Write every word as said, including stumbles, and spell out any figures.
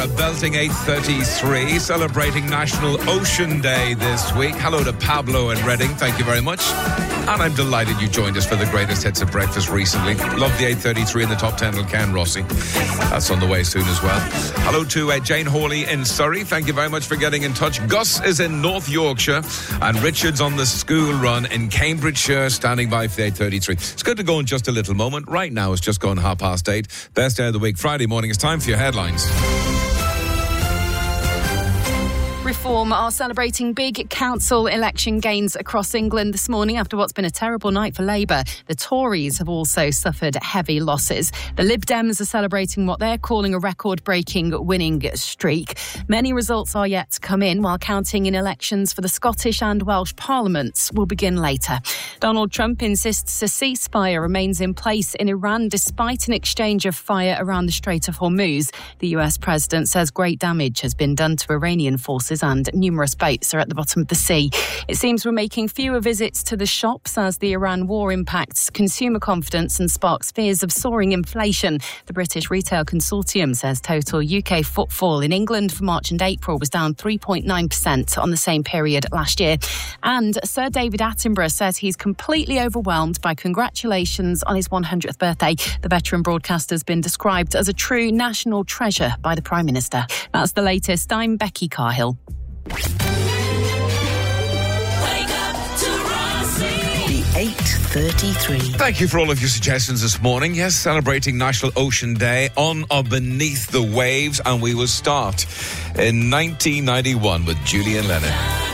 A belting eight thirty-three, celebrating National Ocean Day this week. Hello to Pablo in Reading, thank you very much. And I'm delighted you joined us for the greatest hits of breakfast recently. Love the eight thirty-three in the top ten will Ken Rossi. That's on the way soon as well. Hello to uh, Jane Hawley in Surrey, thank you very much for getting in touch. Gus is in North Yorkshire and Richard's on the school run in Cambridgeshire, standing by for the eight thirty-three. It's good to go in just a little moment. Right now it's just gone half past eight. Best day of the week, Friday morning. It's time for your headlines. Reform are celebrating big council election gains across England this morning after what's been a terrible night for Labour. The Tories have also suffered heavy losses. The Lib Dems are celebrating what they're calling a record-breaking winning streak. Many results are yet to come in, while counting in elections for the Scottish and Welsh parliaments will begin later. Donald Trump insists a ceasefire remains in place in Iran despite an exchange of fire around the Strait of Hormuz. The U S president says great damage has been done to Iranian forces and numerous boats are at the bottom of the sea. It seems we're making fewer visits to the shops as the Iran war impacts consumer confidence and sparks fears of soaring inflation. The British Retail Consortium says total U K footfall in England for March and April was down three point nine percent on the same period last year. And Sir David Attenborough says he's completely overwhelmed by congratulations on his one hundredth birthday. The veteran broadcaster has been described as a true national treasure by the Prime Minister. That's the latest. I'm Becky Carhill. Wake up to Rossi. The eight thirty-three. Thank you for all of your suggestions this morning. Yes, celebrating National Ocean Day on or beneath the waves, and we will start in nineteen ninety-one with Julian Lennon.